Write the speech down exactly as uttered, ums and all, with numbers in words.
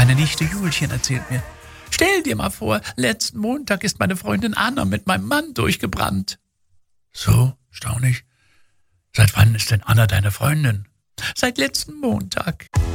Meine Nichte Julchen erzählt mir: Stell dir mal vor, letzten Montag ist meine Freundin Anna mit meinem Mann durchgebrannt. So, staunlich. Seit wann ist denn Anna deine Freundin? Seit letzten Montag.